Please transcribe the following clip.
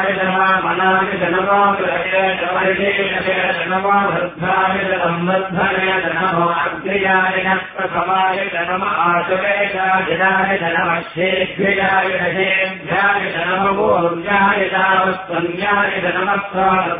मनाय नमो नमो भद्राय संवर्धनाय नमो अग्र्याय प्रथमाय नम आशुरेशाय नमः शेभ्याय शेभ्याय नमो ऊर्जाय तावत्संज्ञाय नमः